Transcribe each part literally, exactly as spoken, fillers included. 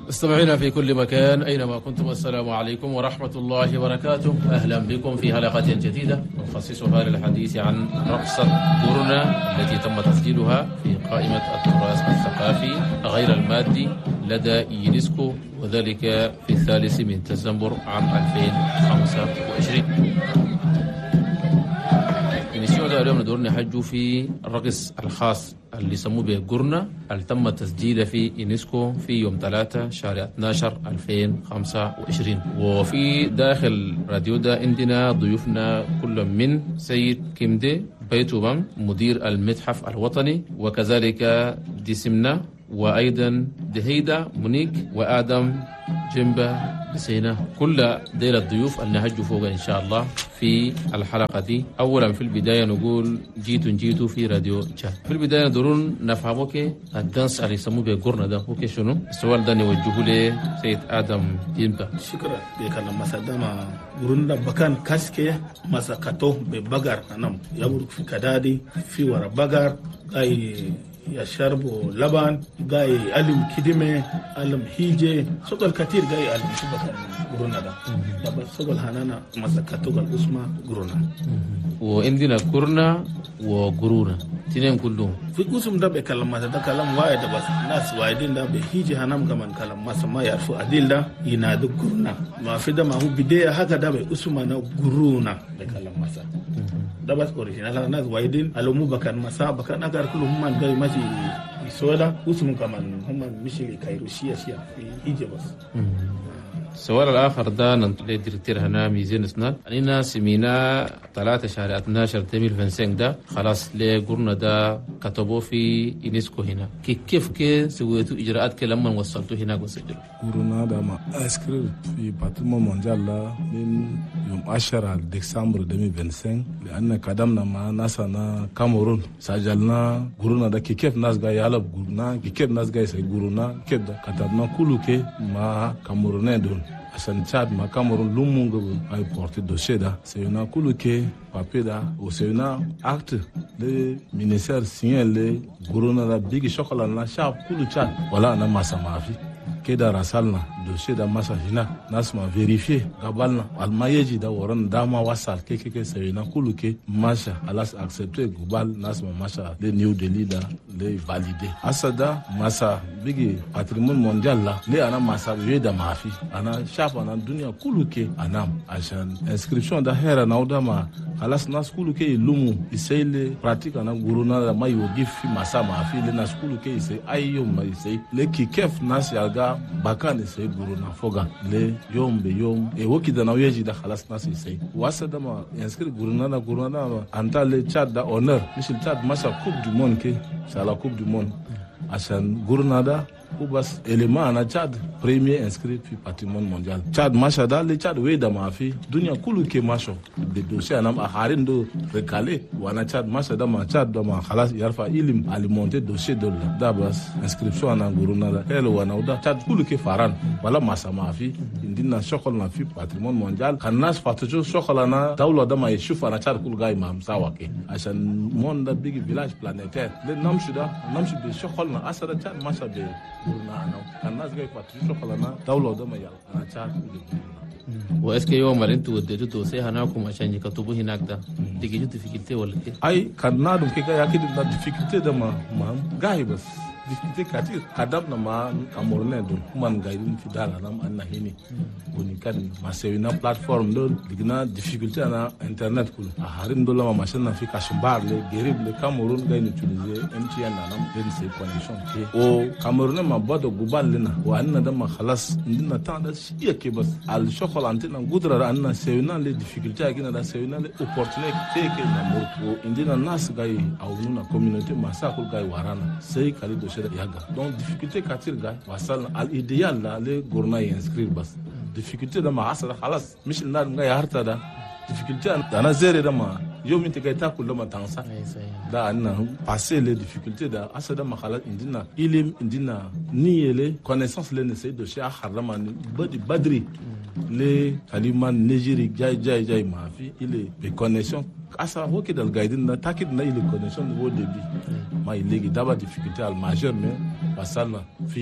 مستمعينا في كل مكان أينما كنتم، السلام عليكم ورحمة الله وبركاته. أهلا بكم في حلقة جديدة نخصصها للحديث عن رقصة غورنا التي تم تسجيلها في قائمة التراث الثقافي غير المادي لدى يونسكو، وذلك في الثالث من ديسمبر عام ألفين وخمسة وعشرين. اليوم ندور نحجو في الرقص الخاص اللي يسموه بغورنا اللي تم تسجيله في يونسكو في يوم ثلاثة شهر اثناشر ألفين وخمسة وعشرين. وفي داخل راديو دا عندنا ضيوفنا كل من سيد كيمدي بيتوبان مدير المتحف الوطني، وكذلك ديسمنا، وأيضا دهيدا مونيك، وآدم جنبة بسينا. كل ديل الضيوف اللي نهجوا فوق إن شاء الله في الحلقة دي. أولا في البداية نقول جيتوا جيتوا في راديو تشاد. في البداية ندورون نفهموك الدانس اللي يسموه بغورنا ده هو شنو؟ السؤال ده نوجهه لسيد آدم جنبة. شكرا. بكلام مسادما غورنا بكان كاسكي مسكاتو ببغار أنام يبرك في كدادي في ورا بغار أي يشربوا لبن جاي علم كدمة علم هيجة سوق كثير جاي علم شو بكان غورنا ده بس سوق هنانا مسكاتو الاسماء غورنا. وعندنا كورنا وغرونا تنين كلهم في قسم ده بكلام ما ده كلام واحد بس ناس واحدين ده بهيجة هنام كمان كلام ما سما يعرفوا أديل ده ينادوا غورنا ما في ده ما هو بداية هكذا باسمنا غرونا بكلام ما سا ده بس أوريجينال الناس واحدين على مو بكان مسا بكان أكثر كلهم من جاي ماشي يسودا واسمه كمان هم مشي كايروشيا شيا في هيجة بس. السؤال الآخر ده ننتقل لدكتور هنا ميزين سنان. أننا سمينا ثلاثة شهر اثناشر ألفين وخمسة ده خلاص لغورنا ده كتبوه في يونسكو هنا. كيف كيف سويتوا إجراءات لما وصلتوا هنا وسجلوا؟ غورنا ده ما أسكر في باترمون مونديال من يوم عشرة ديسمبر ألفين وخمسة لأن قدمنا مع ناسنا كاميرون سجلنا غورنا ده كيف ناس جاي يلعب غورنا كيف ناس جاي يسوي غورنا كيف ده كتبنا كله كي مع كاميرونين دون عشان تشاد مع كاميرون لومونغ أي بورتي دوسيه ده سيونا كله كي papier da o sena acte le ministère signé le غورنا ده بيجي شغل لنا شاب كله تشاد ولا أنا ما سمعفي كده راسلنا dossier da masa hina nas ma vérifier gabalna almayeji da waran dama wasal keke ke sayina kuluke masha alas accepter global nas ma masha le new delhi da le valider asada masa bigi patrimoine mondial la le ana masa da mafi ana shafa na dunia kuluke anam ashan inscription da hera na udama alas nas kuluke lumu isele pratique na guruna da mayo gifi masa mafi le nas kuluke ise ayo mai sai le kikef nas yaga bakane sai guruna foga le yombe yom e woki da naweji da khalas nasi sai wasa da ma inscrit guruna na guruna anta le Tchad da honneur michel Tchad masa coupe du monde ke c'est la coupe du monde asan guruna da ubas élément na Tchad premier inscrit puis patrimoine mondial Tchad masha da le Tchad we da mafi dunia kulu ke masho de dossier anam aharin do recalé wana Tchad masha da ma Tchad da ma khalas yarfa ilim alimenter dossier de da bas inscription na guruna da hello wana uda Tchad kulu ke faran wala masa mafi indina shokol na fi patrimoine mondial kanas fatujo shokola na dawla da ma yeshufa na Tchad kulu gai ma msawa ke ashan monde big village planétaire le namshuda namshu be shokol na asara Tchad masha be واسكي يوم ما انتوا وديتوا توسيه هناكم عشان يكتبوا هناك ده تيجي ديفيكولتي ولا كده اي كان نادم كده اكيد ده ديفيكولتي ده ما ما جاي بس difficulté kati kadam na ma kamorne do man gaidin fidala nam anna hini boni kan ma sewina platform do digna difficulté na internet kul a harin do lama machine na fi kashimbar le gerib le Cameroun gain utiliser M T N na nam den se connection ke o Cameroun ma bodo gubal lena wa anna da ma khalas ndina ta da shi ke bas al shokolante na gudra anna sewina le difficulté akina da sewina le opportunité ke na mo indina nas gai awunu na communauté ma sa kul gai warana sei kali do yaga donc difficulté katir ga wasal al idéal la le gourna inscrire bas difficulté da ma asara khalas mish na nga ya harta da difficulté da na zere da ma yomi te gaita kullu ma tansa da anna passer les difficultés da asada ma khalas indina ilim indina niyele connaissance le nese de sha harama ni badi badri le kaliman nigeri jay jay jay ma fi il est connexion asa hoki dal gaidin na takid na ile connexion au début ma ilegi daba difficulté al majeur mais wasal fi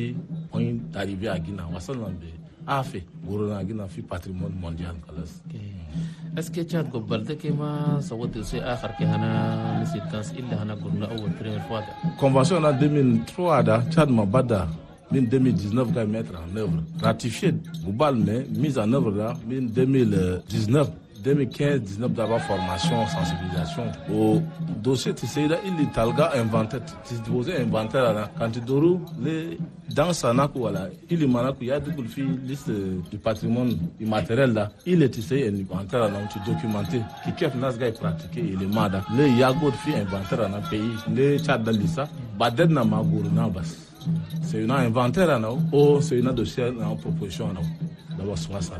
point d'arrivée à Guinée wasan nan be afe guruna Guinée fi patrimoine mondial kalas est-ce que Tchad gobal de kema sawad se akhar ke hana nisidkans illa hana gurna awal première fois convention en deux mille trois da Tchad ma bada min deux mille dix-neuf ga mettre en œuvre ratifié global mais mise en œuvre là min deux mille dix-neuf deux mille quinze dix-neuf d'abord formation sensibilisation au dossier tu sais là il est talga inventé tu posé inventaire là quand tu doru les dans sana ko wala il est mana ko ya dugul fi liste du patrimoine immatériel là il est tu sais inventaire là tu documenter qui kef nas ga pratiquer il est mada le yago fi inventaire dans pays le Tchad dans lisa baden na maguru na bas c'est une inventaire là ou c'est une dossier en proposition là d'abord soit ça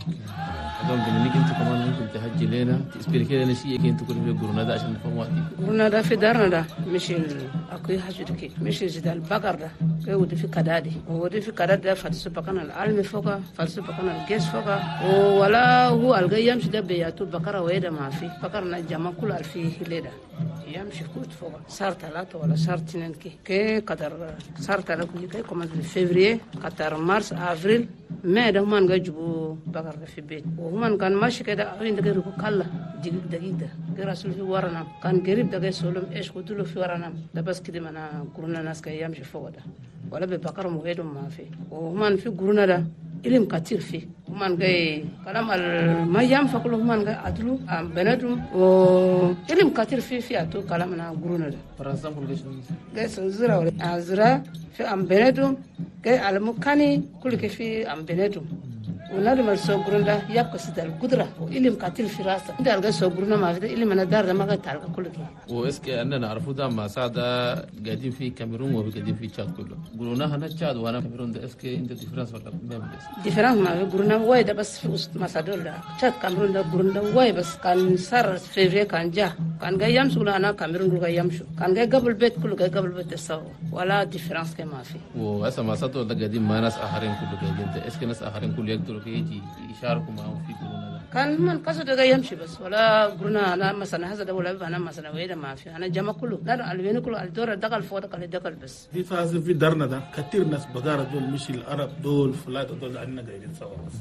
donc ni kintu kaman mumkin tahajji lena expliquer lena shi yake kintu kullu guruna da ashan fam wati guruna da fi darna da mishil akwai hajjuke mishil zidal bagar da kai wudi fi kadadi wudi fi kadadi da fatsu bakana al almi foka fatsu bakana al ges foka o wala hu al gayam shi da bayatu bakara wayda ma fi bakar na jama kul al fi hileda yamshi kut foka sar talata wala sar tinen ki ke kadar sar talata ku kai comme février qatar mars avril mai da man ga jubu bakar da fi bet man kan mashi kada awin daga ruku kalla digig dagida gara sul fi warana kan gerib daga solom esh ko dulo fi warana da bas kidi mana guruna nas kay yamshi foda wala be bakar mo hedum ma fi o man fi guruna da ilim katir fi man gay kalam al mayam fakulu man ga adlu am benadum o ilim katir fi fi atu kalam na guruna da par exemple gay so zira wala azra fi am benadum gay al mukani kulli fi am benadum ونادم السوغروندا يبقى سيد القدرة وإلهم قاتل في راسه أنت ألقى السوغرونا ما في إلهم أنا دار ما قد تعلق كل شيء وإسكي أننا نعرفه ده ما ساعدة قاعدين في كاميرون وقاعدين في تشاد كله قولونا هنا تشاد وأنا كاميرون ده إسكي أنت ديفرنس ولا بيم بس ديفرنس ما في قولونا واي ده بس في وسط مسادول ده تشاد كاميرون ده قولونا واي بس كان صار فيفري كان جا كان جاي يمشوا أنا كاميرون كله جاي يمشوا كان جاي قبل بيت كله جاي قبل بيت السوا ولا ديفرنس كما في وأسا ما سادول ده قاعدين ما ناس آخرين كله قاعدين ده إسكي ناس آخرين كله يقدروا كيجي يشاركوا معهم في قولونا كان من قصد جاي يمشي بس ولا قولنا أنا مثلا هذا ده ولا أنا مثلا ويدا ما في أنا جمع كله لا الوين كله الدور دخل فوق دخل دخل بس في فاز في درنا ده كثير ناس بقارة دول مش العرب دول فلات دول عندنا قاعدين سوا بس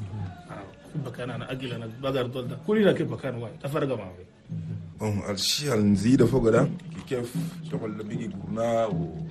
بكان أنا أجل أنا بقارة دول ده كلنا كيف بكان واحد تفرق ما في أم الشيء النزيد فوق ده كيف شغل بيجي قرنا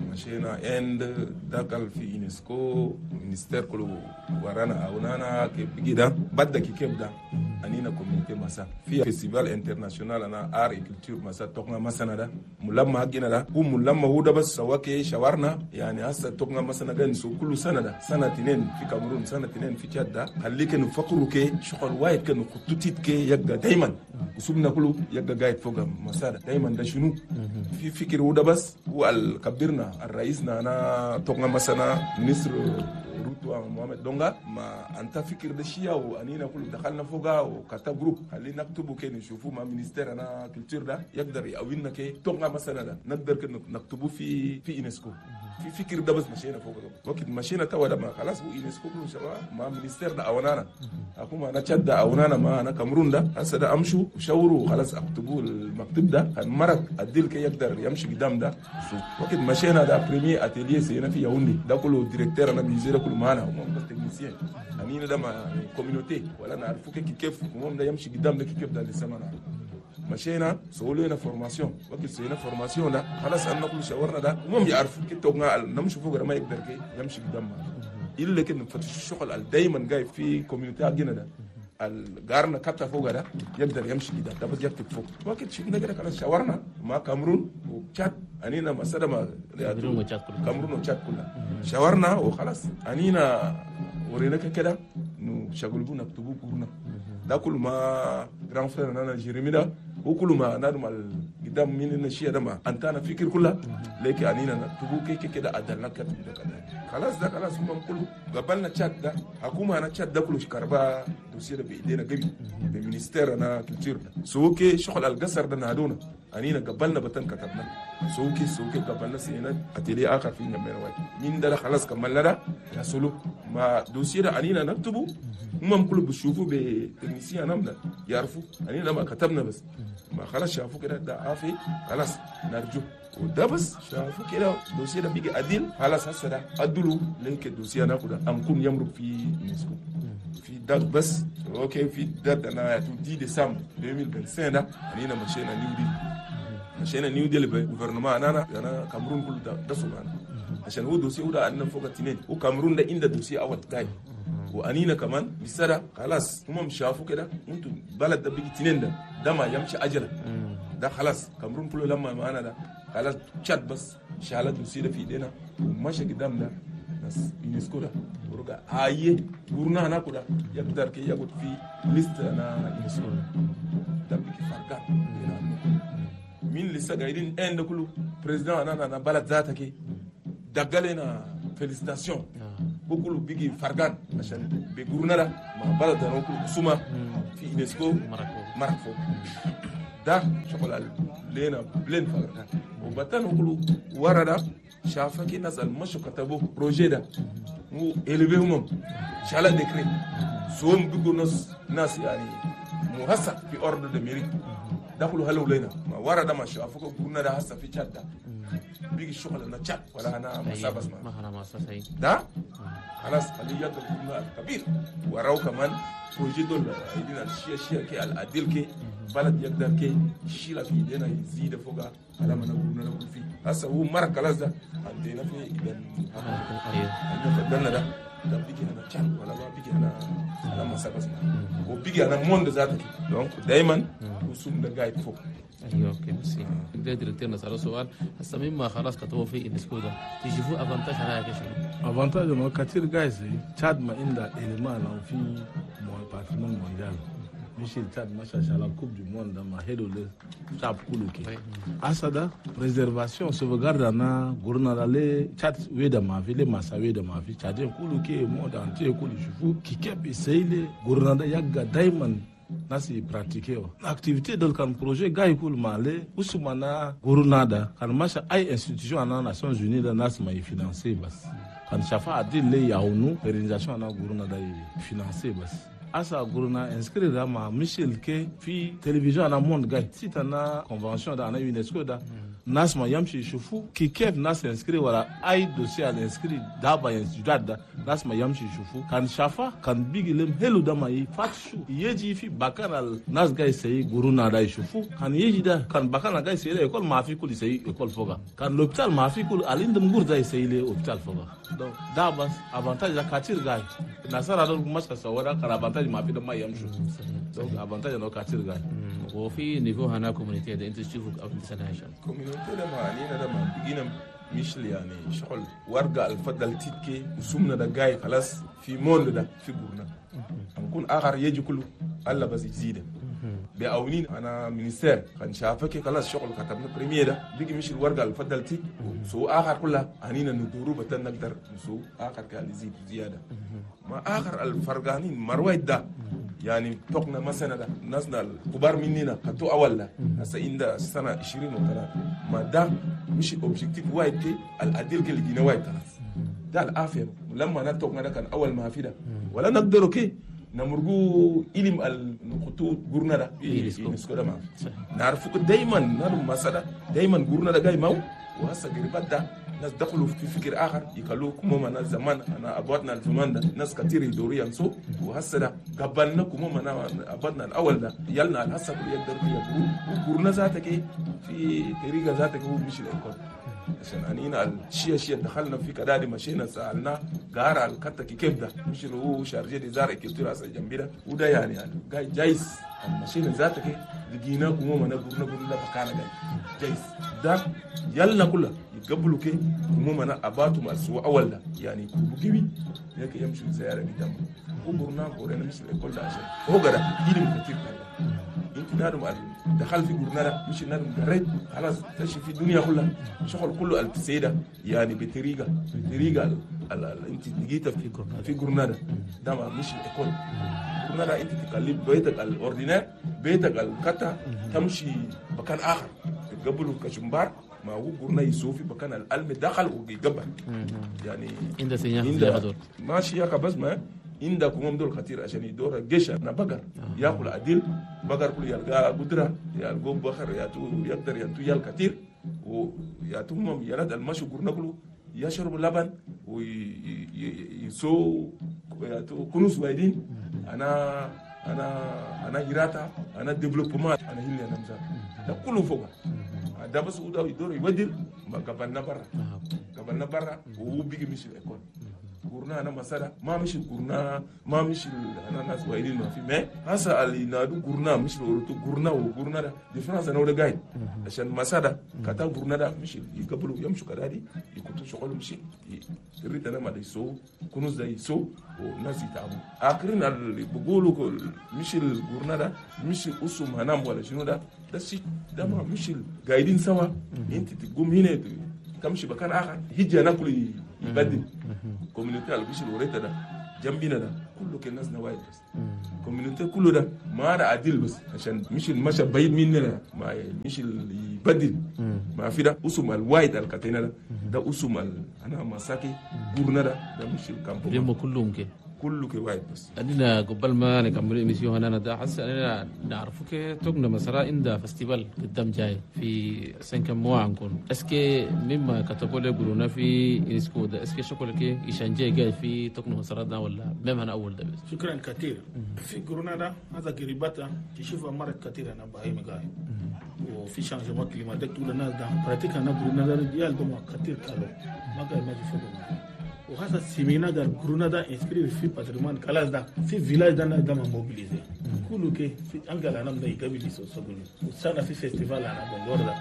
ومشينا إند دخل في يونسكو مينستير كله ورانا أونانا كيف بيجي ده بدك كيف ده أنينا كوميونيتي مسا في فيستيفال انترناشونال أنا آر كولتور مسا توقنا مسنا ده ملما هجينا ده هو ملما هو ده بس سواكي شوارنا يعني هسه توقنا مسنا ده نسو كل سنة ده سنة تنين في كاميرون سنة تنين في تشاد ده خليك نفكروا كي شغل واحد كانوا خطوطيت كي يبقى دايما وسبنا كله يبقى قاعد فوق مسا ده دايما ده شنو في فكر هو ده بس هو الكبيرنا الرئيسنا أنا توقنا مسنا مينستر روتو محمد دونغا ما أنت فكر ده شيء وأنينا كله دخلنا فوقها وكتب جروب خلينا نكتبه كي نشوفه مع مينستير أنا كولتور ده يقدر يقوينا كي توقنا مثلا ده نقدر كنا نكتبه في في يونسكو في فكر ده بس مشينا فوق ده وقت مشينا توا ده ما خلاص هو يونسكو كله شباب مع مينستير ده أونانا أكون أنا تشاد ده أونانا ما أنا كاميرون ده هسه ده أمشوا وشاوروا خلاص أكتبوه المكتب ده كان مرق الديل كي يقدر يمشي قدام ده وقت مشينا ده بريمي أتيليه سينا في ياوندي ده كله ديريكتور أنا ميزير كله معنا هم بس تكنيسيين أنينا ده ما كوميونيتي ولا نعرفه كي كيف هم ده يمشي قدام ده كيف ده لسه ما نعرف مشينا سوولينا فورماسيون وقت سوينا فورماسيون ده خلاص أنا كل شاورنا ده هم يعرفوا كي توقنا نمشي فوق ما يقدر كي يمشي قدام ما إلا كنا نفتش الشغل دايما جاي في كوميونيتي عندنا ده الجارنا كتا فوق ده يقدر يمشي كده ده بس يكتب فوق وقت شفنا كده خلاص شاورنا مع كاميرون وتشاد أنينا مسألة ما كاميرون وتشاد كلها شاورنا وخلاص أنينا ورينا كده إنه شغلوا نكتبوا كورنا ده كل ما جرام فرنا أنا جيرمي ده وكل ما نادم قدام مين النشية ده ما أنت أنا فكر كلها لكن أنينا نكتبوا كي كده أدلنا كده كده خلاص ده خلاص هم كله قبلنا تشاد ده حكومة أنا تشاد ده كله شكربا دوسية بإيدينا قبل بمينستير أنا كولتور ده سوكي شغل القصر ده نادونا أنينا قبلنا بتن كتبنا سوكي سوكي قبلنا سينا أتلي آخر في نمبر واحد مين ده خلاص كملنا ده يا سلو ما دوسيه ده انينا نكتبه هم كله بيشوفوا بتكنيسيا نمنا يعرفوا انينا ما كتبنا بس ما خلاص شافوا كده ده عافي خلاص نرجو وده بس شافوا كده دوسيه ده بيجي عديل خلاص هسه ده ادلوا ليك الدوسيه ناخد امكن يمرق في يونسكو في دات بس اوكي في دات انا تو ديسمبر ألفين وخمسين ده انينا مشينا نيو ديل مشينا نيو ديل بالغفرنمان انا انا كاميرون كله ده ده سودان عشان هو دوسيه وده عندنا فوق اثنين وكاميرون ده عنده دوسيه اول جاي وانينا كمان بسرعه خلاص هم شافوا كده انتوا بلد ده بيجي اثنين ده ده ما يمشي اجلا ده خلاص كاميرون كله لما معانا ده خلاص شات بس شالت دوسيه ده في ايدينا وماشي قدام ده ناس يونسكو ده ورجع اي غورنا هنا كده يقدر كي ياخد في ليست انا يونسكو ده بيجي فرقان مين لسه قاعدين عند كله بريزيدنت انا انا بلد ذاتك دقلنا فيليستاسيون بقولوا بيجي فرقان عشان بيقولنا لا ما بلد انا كله سوما في يونسكو ماركو ده شغل لينا بلين فرقان وبتن كله ورا ده شافك الناس المشوا كتبوا بروجي ده مو البيهم شالا ديكري سوم بيقول ناس ناس يعني مهسك في اوردر دي ميري دخلوا هلو لينا ما ورا ده ما شافوك قلنا ده هسه في شات ده بيجي الشغل انا شات ولا انا مسابس ما انا ما صحيح ده خلاص خليه يقدر يكون كبير وراو كمان بروجي دول يدينا الشيء شيء كي العديل كي بلد يقدر كي يشيل في ايدينا يزيد فوق على ما نقول نقول فيه هسه هو مره خلاص ده عندنا في اذا ايوه احنا فضلنا ده ده بيجي انا شات ولا ما بيجي انا انا مسابس وبيجي انا موند ذاتك دونك دائما وسوم ده قاعد فوق ايوه اوكي ميرسي بدي ديريكتور نسأله سؤال هسه مما خلاص كتبوا في يونسكو ده تشوفوا افانتاج هنا كشنو افانتاج ما كثير جايز تشاد ما عنده إلمان أو في باتريمون مونديال مش تشاد ما شاء الله كوب دي موند ما هيدو له شاب كله كي اسدا بريزرفاسيون sauvegarde na gurna dale chat weda ma vile masa weda ma fi chade kulu ke monde entier kulu chufu ki kebi seile gurna da yaga diamond nasi pratiquer activité dans le projet gay kul male usumana gurunada kan masha ay institution na Nations Unies da nas ma financer bas kan shafa adile yaunu pérennisation na gurunada financer bas asa guruna inscrire da ma Michel ke fi télévision na monde gay sitana convention da na UNESCO da nas ma yamshi shufu ki kev nas inscrire wala ay dossier à l'inscrit da ba institut da nas ma yamshi shufu kan shafa kan bigilem helu da mai fatshu yeji fi bakanal nas gay sey guruna da shufu kan yeji da kan bakana gay sey école ma fi kul sey école foga kan l'hôpital ma fi kul alinde mgur da sey le hôpital foga donc da bas avantage da katir gay nasara do masa sawara kan avantage ma fi da mai yamshu donc avantage no katir gay وفي نيفو هنا كوميونيتي ده انت تشوفوا او تسناش كوميونيتي ده معنينا ده ما بيجينا مش يعني شغل ورقه الفضل تيكي وسمنا ده جاي خلاص في مول ده في غورنا نكون اخر يجي كله الله بس يزيد بأونين انا مينيستير كان شافك خلاص شغل كتبنا بريمير ده بيجي مش الورقه الفضل تيك سو اخر كلها انينا ندورو بتن نقدر سو اخر قال يزيد زياده ما اخر الفرقانين مرويد ده يعني توقنا مثلا ده ناسنا الكبار مننا كتو اول ده هسه عند سنه عشرين وثلاثة ما ده مش اوبجيكتيف وايد كي العديل كي اللي جينا وايد خلاص ده العافيه لما نتوقنا ده كان اول ما في ده ولا نقدروا كي نمرقوا علم الخطوط غورنا ده يونسكو ده ما نعرفوا دايما نعرف مثلا دايما غورنا ده جاي ماو وهسه قريبات ده ناس دخلوا في فكر اخر يقالوا كموما ناس زمان انا ابواتنا الزمان ده ناس كثير يدوروا ينسوا وهسه ده قبلنا كموما انا ابواتنا الاول ده يلنا على حسب يقدروا يقولوا وقرنا ذاتك في طريقه ذاتك هو مش الايكون عشان انينا الشيء شيء دخلنا في كدادي مشينا سالنا قارع الكتك كيف ده مش اللي هو شارجي دي زارع كيلتورا جنبي ده وده يعني يعني جايز المشينا ذاتك لقينا كموما نقول نقول لا بكانا جايز ده يلنا كلها يقبلوا كي كموما انا اباتوا مع السوء اول ده يعني كوبو كيبي هيك يمشي زياره قدام وبرنا قرينا مش الايكول ده عشان هو قرا يدي كثير انت نادم دخل في قرنا مش نادم قريت خلاص تمشي في الدنيا كلها شغل كله التسيده يعني بطريقه بطريقه انت لقيتها في في قرنا ده ما مش الايكول قرنا انت تقلب بيتك الاوردينير بيتك الكتا تمشي مكان اخر تقبلوا كشمبار ما هو قرنا يسوفي بكان الألم دخل ويقبل يعني عند سينيا عند ماشي ياك بس ما عندكم هم دول خطير عشان يدور الجيش انا بقر ياكل عديل بقر كل يلقى قدره يلقى بخر ياتو يقدر ينتو يال كثير وياتو هم يرد المشي قرنا كله يشرب لبن ويسو ياتو كنوز وايدين انا انا انا هيراتا انا ديفلوبمنت انا هيلي انا مزار ده كله فوق ده بس هو يدور يودر ما قبلنا برا قبلنا برا وهو بيجي مش الاكل قرنا انا مساله ما مش قرنا ما مش انا ناس وايدين ما في ما هسا اللي نادو قرنا مش لورتو قرنا وقرنا ده ديفرنس انا ولا جاي عشان مساله كتا قرنا ده مش يقبلوا يمشوا كدادي يكونوا شغل مش يريد انا ما يسو كنوا زي يسو وناس يتعبوا اخرين اللي بيقولوا مش القرنا ده مش اسم هنام ولا شنو ده ده شيء ده ما مش قاعدين سوا انت تقوم هنا تمشي مكان اخر هيجي انا كل يبدل كوميونيتي اللي بيشيل وريته ده جنبنا ده كله كان ناس نوايا بس كوميونيتي كله ده ما ده عديل بس عشان مش المشى بعيد مننا ما مش يبدل ما في ده اسم الوايد الكاتينا ده ده اسم انا مساكي غورنا ده ده مش الكامبو اليوم كلهم كده كله كوايد بس أننا قبل ما نكمل إميسيون هنا ده حس أننا نعرفك توقنا مثلا عند فستيفال قدام جاي في سنكموا عنكم اسكي مما كتبوا لي يقولون في إنسكو ده اسكي شكله كي يشانجي جاي في توقنا مثلا ده ولا مهم أنا أول ده بس شكرا كثير في كورونا ده هذا قريباته تشوف مرة كثير أنا باهي مجاي وفي شانجمنت كليماتيك طول الناس ده براتيك أنا كورونا ده رجال ده كثير كالو ما قال ما يفهمون وهذا سيمينا ده كورونا ده إنسكريب في باتريمان كلاس ده في فيلاج ده ده ما موبيليزي كله كي في أنقل أنا من يقابل يسوسقول وسنة في فيستيفال أنا بنقول ده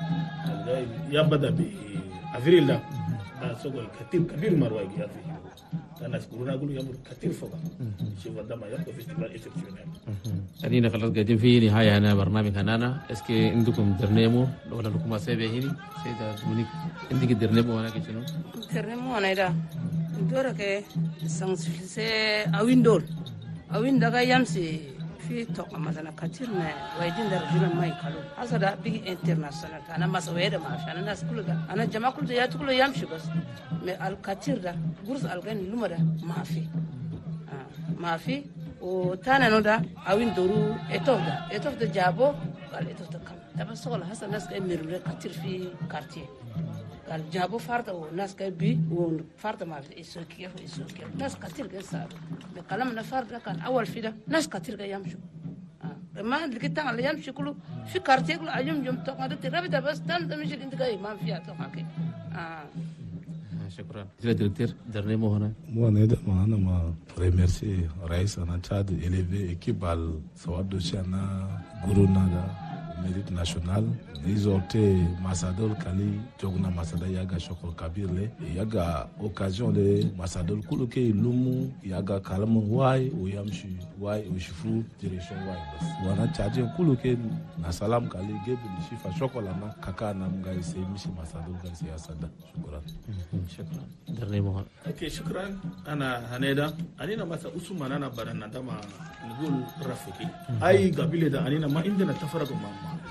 يبدأ بأفريل ده ده سوقل كتير كبير مرة يجي فيه الناس كورونا يقولوا يمر كتير فوق شوف ده ما يبقى فيستيفال إكسبشنال أدينا خلاص قاعدين في نهاية هنا برنامج هنانا اسكي عندكم درنيمو ولا لكم أسابيع هني سيدا دومينيك عندك درنيمو هنا كيشنو درنيمو هنا ده دورة كي سانسفيسي أوين دول أوين دعا يمسي في توك مثلا كتير ما وايدين درجنا ما يكلون هذا ده بيجي انترناسيونال أنا ما سويت ما في أنا الناس كله ده أنا جماعة كله ده كله يمشي بس ما الكتير ده غرز ألقاني لما ده ما في آه ما في وتانا نو ده أوين دورو إتوف ده إتوف ده جابو قال إتوف ده كم ده بس سؤال هذا الناس كي ميرولة كتير في كارتيه قال جابوا فرد والناس كي بي وفرد ما في إسوكيف وإسوكيف ناس كتير كي صار بكلامنا فرد كان أول في ده ناس كتير كي يمشوا آه. ما لقيت تان اللي يمشي كله في كارتيه كله أيام يوم توك هذا ترابي ده بس تام ده مش اللي أنت جاي ما فيها توك هكي آه. شكرا دكتور درنيمو هنا مو أنا ده ما أنا ما ريميرسي رئيس أنا تشاد إليفي إكيب على سواد دوشانا غورونا ده mérite national izorte masadol kali jogna masada yaga shokol kabirle yaga occasion de masadol kuluke lumu yaga kalamu wai uyamshi wai ushifu direction wai bas wana charge kuluke na salam kali gebu shifa shokola na kaka na mgai se mishi masadol kali siyasada shukran shukran درنيمو اوكي شكرا انا هنيدا انينا مثلا اسمنا انا برنا دما نقول رفقي اي قبيله ده انينا ما عندنا تفرق مع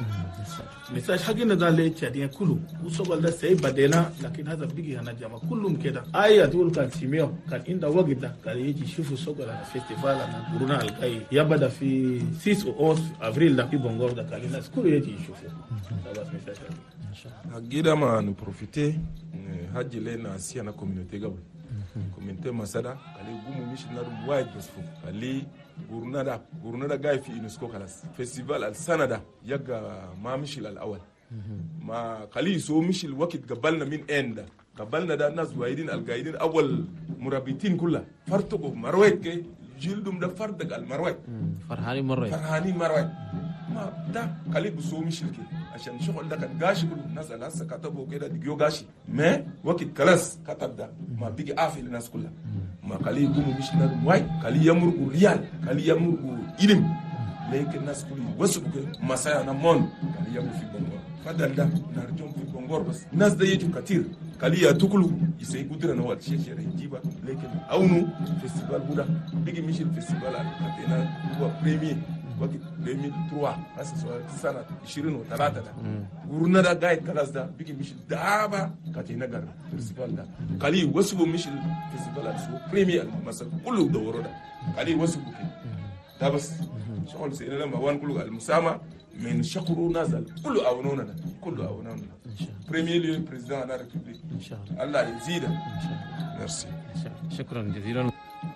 مساج حقنا ده اللي تشادين كله وصل ده سي بدينا لكن هذا بيجي هنا جماعه كلهم كده اي دول كان سيميو كان عند وقت ده كان يجي يشوفوا سوق الفيستيفال انا كورونا الجاي يبدا في ستة او افريل ده في بونغور ده كان الناس كله يجي يشوفوا ده بس مساج حقيقه ما نبروفيتي haji le na asia na communauté gabon communauté masada kali gumu mishi na wide bas fu kali gurnada gurnada gai fi UNESCO kalas festival al sanada yaga ma mishi al awal ma kali so mishi wakit gabalna min enda gabalna da nas waidin al gaidin awal murabitin kulla fartugo marwayt ke jildum da fardag al marwayt farhani marwayt farhani marwayt ma da kali so mishi ke عشان شغل ده كان غاشي كله الناس اللي هسه كتبوا كده ديجيو غاشي ما وقت كلاس كتب ده ما بيجي قافل الناس كلها ما قال يقوموا مش نار واي قال يمرقوا ريال قال يمرقوا علم لكن الناس كلها وسبوا ما سايا نمون قال يمرقوا في بونغور فدل ده نرجم في بونغور بس الناس ده يجوا كتير قال يتكلوا يسي قدر انا وال شيء شيء يجيبا لكن اونو فيستيفال بودا بيجي مش الفيستيفال اللي كاتينا هو بريمير وقت ألفين وثلاثة هسه سنه عشرين وثلاثة ده ورنا ده قايد خلاص ده بيجي مش دابا كاتي نجر برنسبال ده قالي وسبوا مش الفيستيفال اسمه بريمير مثلا كله دوره ده قالي وسبوا كده ده بس شغل سينا لما وان كله المسامة من شكروا نزل كله أونونا ده كله أونونا بريمير ليو بريزيدان على الريبوبليك إن شاء الله الله يزيده إن شاء الله ميرسي شكرا جزيلا.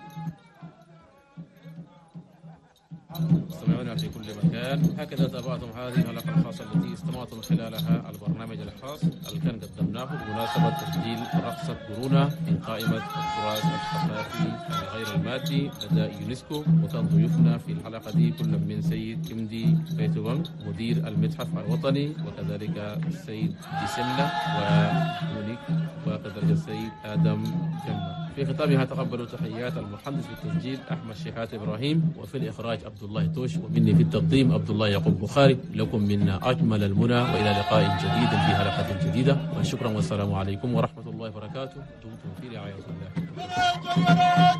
مستمعونا في كل مكان، هكذا تابعتم هذه الحلقة الخاصة التي استمعتم خلالها البرنامج الخاص اللي كان قدمناه بمناسبة تسجيل رقصة قرونا من قائمة التراث الثقافي غير المادي لدى يونسكو. وكان ضيوفنا في الحلقة دي كل من سيد كمدي بيتوبان مدير المتحف الوطني، وكذلك السيد ديسمنا ومونيك، وكذلك السيد آدم جنة. في ختامها تقبلوا تحيات المحدث في التسجيل أحمد شحات إبراهيم، وفي الإخراج عبد الله توش، ومني في التقديم عبد الله يعقوب بخاري. لكم منا أجمل المنى، وإلى لقاء جديد في حلقة جديدة، وشكرا والسلام عليكم ورحمة الله وبركاته. دمتم في رعاية الله.